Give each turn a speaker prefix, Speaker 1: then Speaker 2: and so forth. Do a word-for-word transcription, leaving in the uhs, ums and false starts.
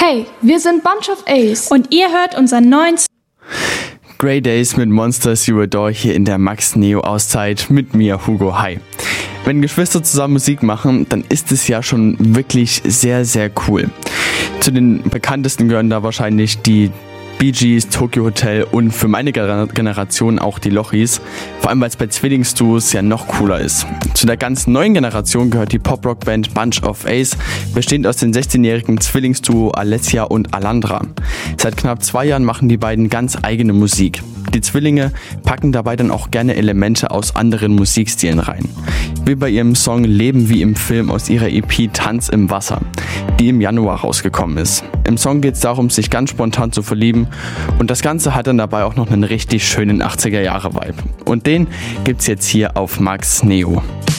Speaker 1: Hey, wir sind Bunch of Ace.
Speaker 2: Und ihr hört unseren neuen
Speaker 3: Grey Days mit Monster Zero Door hier in der Max Neo Auszeit mit mir, Hugo. Hi. Wenn Geschwister zusammen Musik machen, dann ist es ja schon wirklich sehr, sehr cool. Zu den bekanntesten gehören da wahrscheinlich die Bee Gees, Tokyo Hotel und für meine Generation auch die Lochis. Vor allem, weil es bei Zwillingsduos ja noch cooler ist. Zu der ganz neuen Generation gehört die Pop-Rock-Band Bunch of Ace, bestehend aus den sechzehnjährigen Zwillingsduo Alessia und Alandra. Seit knapp zwei Jahren machen die beiden ganz eigene Musik. Die Zwillinge packen dabei dann auch gerne Elemente aus anderen Musikstilen rein. Wie bei ihrem Song Leben wie im Film aus ihrer E P Tanz im Wasser, die im Januar rausgekommen ist. Im Song geht es darum, sich ganz spontan zu verlieben und das Ganze hat dann dabei auch noch einen richtig schönen achtziger Jahre Vibe. Und den gibt's jetzt hier auf Max Neo.